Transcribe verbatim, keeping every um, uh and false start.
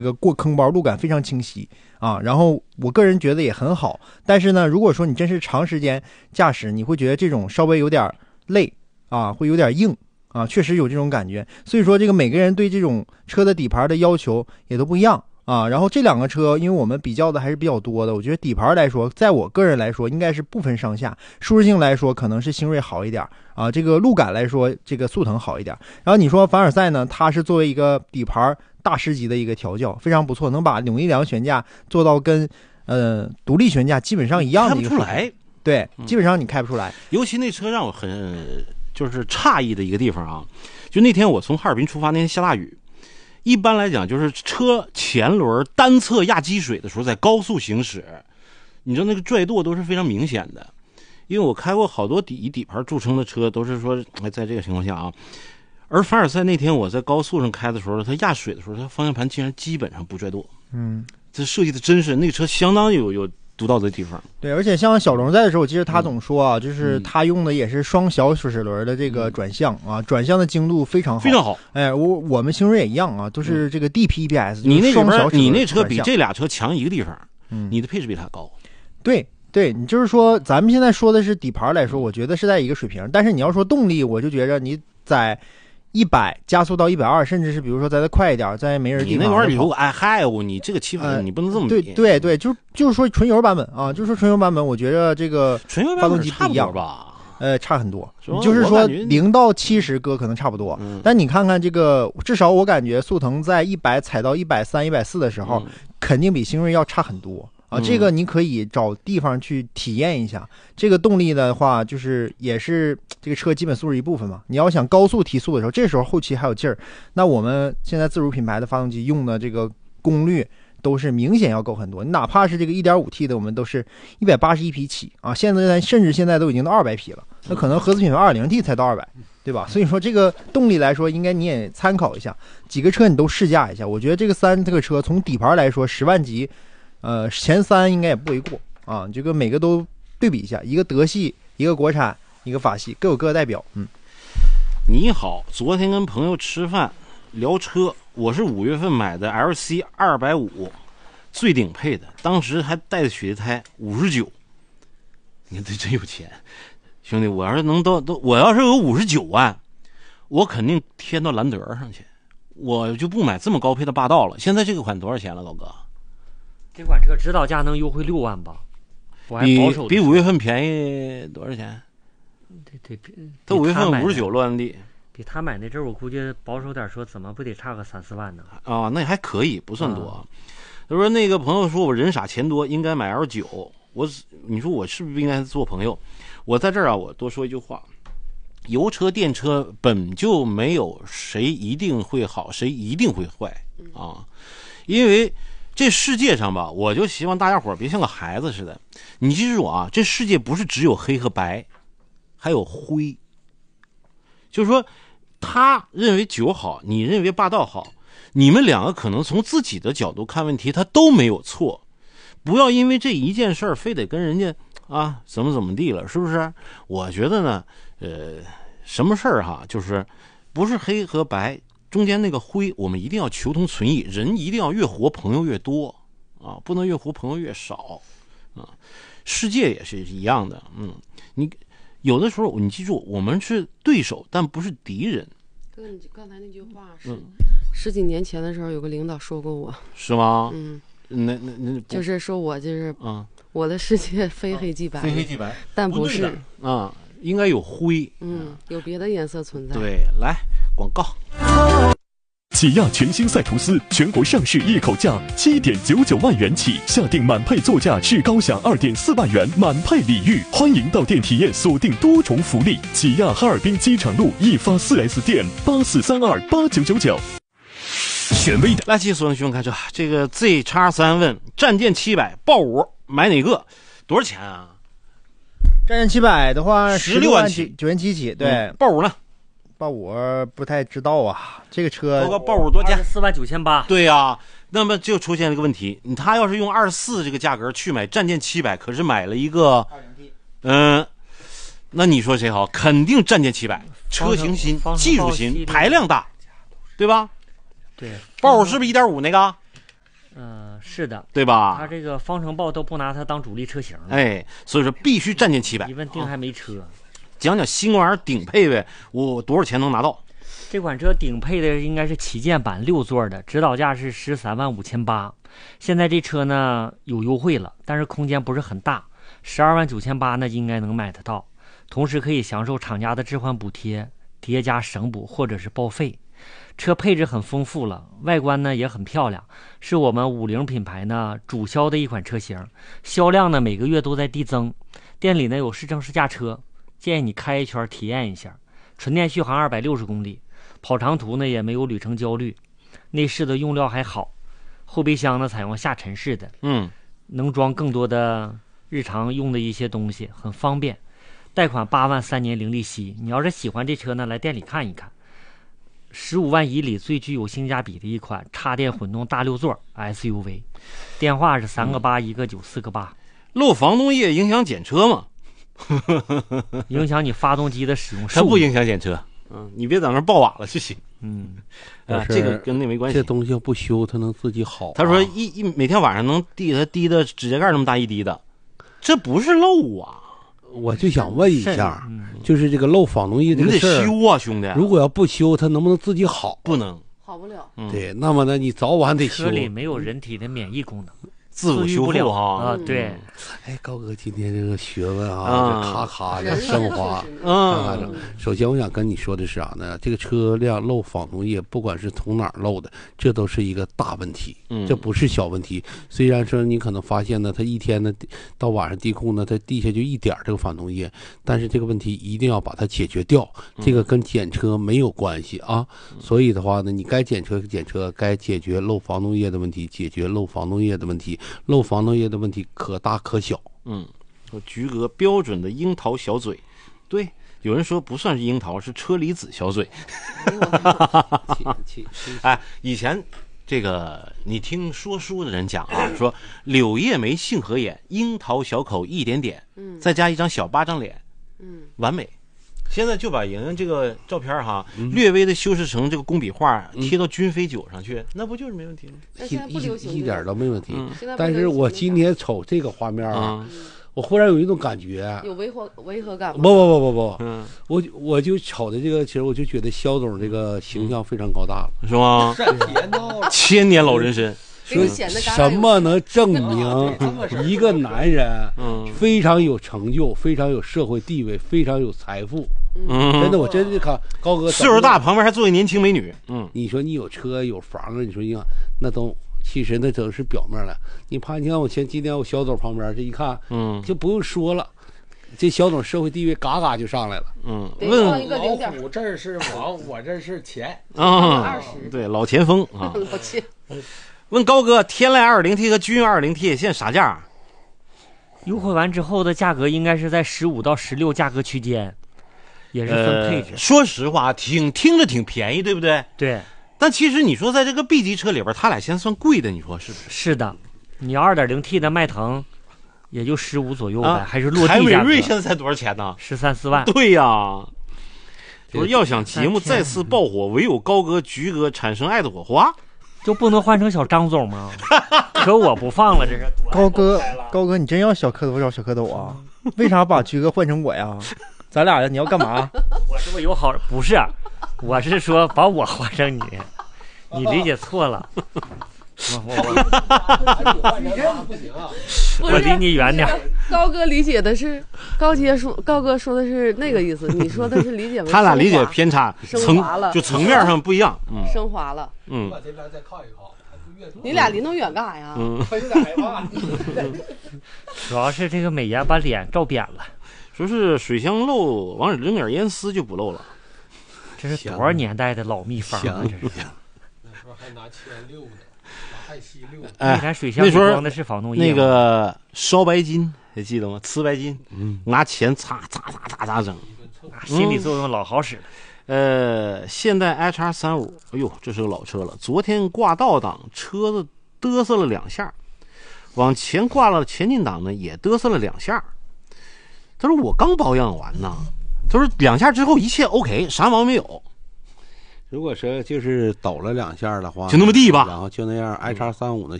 这个过坑包路感非常清晰啊，然后我个人觉得也很好。但是呢，如果说你真是长时间驾驶，你会觉得这种稍微有点累啊，会有点硬啊，确实有这种感觉。所以说这个每个人对这种车的底盘的要求也都不一样啊。然后这两个车因为我们比较的还是比较多的，我觉得底盘来说，在我个人来说应该是不分上下。舒适性来说可能是星瑞好一点啊，这个路感来说这个速腾好一点。然后你说凡尔赛呢，它是作为一个底盘大师级的一个调教，非常不错，能把扭力梁悬架做到跟呃独立悬架基本上一样的一个开不出来。 对，基本上你开不出来。 尤其那车让我很就是诧异的一个地方啊，就那天我从哈尔滨出发，那天下大雨。一般来讲，就是车前轮单侧压积水的时候，在高速行驶，你知道那个拽舵都是非常明显的。因为我开过好多底以底盘著称的车，都是说在这个情况下啊。而凡尔赛那天我在高速上开的时候，它压水的时候，它方向盘竟然基本上不拽舵。 嗯， 这设计的真是那个车相当有有独到的地方。 对，而且像小龙在的时候，其实他总说啊，嗯、就是他用的也是双小水轮的这个转向啊，嗯、转向的精度非常好， 非常好。 哎，我我们星瑞也一样啊，都是这个 D P E B S，、嗯、 你那双小你那车比这俩车强一个地方， 嗯， 你的配置比它高。 对。对，你就是说咱们现在说的是底盘来说，我觉得是在一个水平，但是你要说动力，我就觉着你在一百加速到一百二，甚至是比如说再再快一点，在没人地方， 你那玩意儿有哎嗨我你这个气氛、呃、你不能这么比。 对对对，就就是说纯油版本啊，就是说纯油版本，我觉着这个纯油发动机不一样吧。 呃，差很多，就是说零到七十哥可能差不多， 嗯、 但你看看这个，至少我感觉速腾在一百踩到一百三、一百四的时候，嗯、肯定比星瑞要差很多。啊，这个你可以找地方去体验一下。嗯、这个动力的话，就是也是这个车基本素质一部分嘛。你要想高速提速的时候，这时候后期还有劲儿。那我们现在自主品牌的发动机用的这个功率都是明显要高很多。你哪怕是这个 一点五 T 的，我们都是一百八十一匹起啊，现在甚至现在都已经到二百匹了。那可能合资品牌 二点零 T 才到二百，对吧？所以说这个动力来说，应该你也参考一下，几个车你都试驾一下。我觉得这个三这个车从底盘来说，十万级。呃，前三应该也不为过啊！这个每个都对比一下，一个德系，一个国产，一个法系，各有各的代表。嗯， 你好，昨天跟朋友吃饭聊车，我是五月份买的 L C 二百五，最顶配的，当时还带着雪地胎，五十九。你看这真有钱，兄弟！我要是能到都，我要是有五十九万，我肯定添到兰德上去，我就不买这么高配的霸道了。现在这个款多少钱了，老哥？ 这款车指导价能优惠六万吧？我还保守比比五月份便宜多少钱？ 对对， 他五月份五十九乱地， 比他买那阵儿我估计保守点说，怎么不得差个三四万呢？ 啊，那还可以，不算多。啊、他说那个朋友说我人傻钱多，应该买 L 九。我你说我是不是应该做朋友？我在这儿啊，我多说一句话：油车、电车本就没有谁一定会好，谁一定会坏啊，因为。这世界上吧，我就希望大家伙别像个孩子似的。你记住啊，这世界不是只有黑和白，还有灰。就是说，他认为酒好，你认为霸道好，你们两个可能从自己的角度看问题，他都没有错。不要因为这一件事儿，非得跟人家啊怎么怎么地了，是不是？我觉得呢，呃，什么事儿哈，就是不是黑和白。中间那个灰，我们一定要求同存异，人一定要越活朋友越多啊，不能越活朋友越少啊。世界也是一样的，嗯，你有的时候你记住，我们是对手，但不是敌人。 对，你刚才那句话是、嗯、十几年前的时候，有个领导说过我， 是吗？ 嗯， 那那那就是说我就是啊， 我的世界非黑即白， 啊、非黑即白， 但不是不啊，应该有灰， 嗯，有别的颜色存在。 对，来。广告。 起亚全新赛途斯全国上市一口价七点九九万元起，下定满配座驾至高享二点四万元满配礼遇，欢迎到店体验，锁定多重福利。起亚哈尔滨机场路一发 四 S 店八四三二八九九九。权威的， 来，继续所有兄弟看车，这个 Z X 三问战舰七百豹五买哪个？多少钱啊？ 战舰七百的话， 十六万起， 九元起起。对， 嗯、豹五呢？ 豹五不太知道啊，这个车包括豹五多价四万九千八。 对呀、啊，那么就出现了一个问题，他要是用二十四这个价格去买战舰七百，可是买了一个嗯，那你说谁好？肯定战舰七百，车型新，技术新，排量大，对吧？ 对。 豹五是不是一点五那个？ 是的， 对吧？ 他这个方程豹都不拿它当主力车型了。 哎，所以说必须战舰七百。 一问定还没车， 讲讲新玩意儿顶配呗，我多少钱能拿到？ 这款车顶配的应该是旗舰版六座的，指导价是十三万五千八。现在这车呢有优惠了，但是空间不是很大，十二万九千八呢应该能买得到。同时可以享受厂家的置换补贴、叠加省补或者是报废。车配置很丰富了，外观呢也很漂亮，是我们五菱品牌呢主销的一款车型，销量呢每个月都在递增。店里呢有试乘试驾车，建议你开一圈体验一下。纯电续航二百六十公里，跑长途呢也没有旅程焦虑。内饰的用料还好，后备箱呢采用下沉式的， 嗯， 能装更多的日常用的一些东西，很方便。贷款八万三年零利息，你要是喜欢这车呢，来店里看一看。十五万以里最具有性价比的一款插电混动大六座 S U V， 电话是三个八一个九四个八。 漏防冻液影响检车吗？ 影响你发动机的使用数。 它不影响检车，嗯，你别在那儿爆瓦了就行。 嗯， 啊，这个跟那没关系。 这东西不修，它能自己好、啊。 他说一一每天晚上能滴它滴的指甲盖那么大一滴的，这不是漏啊。 我就想问一下，嗯、就是这个漏防冻液这个事儿， 你得修啊，兄弟。 如果要不修，它能不能自己好？ 不能， 好不了。 嗯、 对，那么呢，你早晚得修。 车里没有人体的免疫功能。 自我修复哈啊，对， 哎，高哥今天这个学问啊，这咔咔的升华， 嗯， 首先我想跟你说的是啥呢？这个车辆漏防冻液，不管是从哪儿漏的，这都是一个大问题， 嗯， 这不是小问题。虽然说你可能发现呢，它一天呢到晚上地库呢，它地下就一点这个防冻液，但是这个问题一定要把它解决掉，这个跟检车没有关系啊。所以的话呢，你该检车检车，该解决漏防冻液的问题，解决漏防冻液的问题。漏防冻液的问题可大可小。 嗯，菊哥标准的樱桃小嘴，对，有人说不算是樱桃，是车厘子小嘴。哎，以前这个你听说书的人讲啊，说柳叶眉、杏核眼、樱桃小口一点点，嗯，再加一张小巴掌脸，嗯，完美。现在就把莹莹这个照片哈，嗯、略微的修饰成这个工笔画，贴到君飞酒上去，嗯、那不就是没问题吗？ 一一点都没问题。嗯、但是我今天瞅这个画面啊，嗯、我忽然有一种感觉， 有违和违和感吗？ 不不不不不，嗯，我我就瞅的这个，其实我就觉得肖总这个形象非常高大了， 是吗？千年老人参。 说什么能证明一个男人非常有成就、非常有社会地位、非常有财富？嗯，真的，我真的看高哥岁数大，旁边还坐一年轻美女。嗯， 你说你有车有房子，你说你看那都其实那都是表面了。你怕你看我前今天我小总旁边这一看，嗯，就不用说了，这小总社会地位嘎嘎就上来了。 嗯， 问老虎这儿是王，我这是钱啊，对，老前锋啊， 老钱。 问高哥，天籁 二点零 T 和君二点零 T 现在啥价？ 优惠完之后的价格应该是在十五到十六价格区间，也是分配置。 呃、说实话，挺听着挺便宜，对不对？ 对。 但其实你说在这个 B 级车里边，它俩现在算贵的，你说是不是？ 是的，你要 二点零 T 的迈腾，也就十五左右呗，啊、还是落地凯美瑞现在才多少钱呢？ 十三四万。 对呀。说要想节目再次爆火，唯有高哥、菊哥产生爱的火花。 就不能换成小张总吗？可我不放了，这是高哥，高哥，你真要小蝌蚪找小蝌蚪啊？为啥把菊哥换成我呀？咱俩你要干嘛？ 我是不是有好？不是，我是说把我换成你，你理解错了。我我我我离你远点。 高哥理解的是高杰说，高哥说的是那个意思，你说的是理解为他俩理解偏差， 升华了， 就层面上不一样，嗯， 升华了， 嗯。把这边再靠一靠， 你俩离那么远干啥呀？ 嗯，他有点害怕。 主要是这个美颜把脸照扁了， 说是水箱漏，往里扔点烟丝就不漏了。 这是多少年代的老秘方啊！这是。 那时候还拿铅溜的。 哎， 那时候的是防冻液， 那个烧白金还记得吗？呲白金，嗯，拿钱擦擦擦擦擦整， 心理作用老好使了。 呃，现代 H R 三五，哎呦，这是个老车了。昨天挂倒档，车子嘚瑟了两下，往前挂了前进档呢，也嘚瑟了两下。他说我刚保养完呢，他说两下之后一切 OK， 啥毛病没有。 如果说就是抖了两下的话， 就那么地吧， 然后就那样 ，H R 三五呢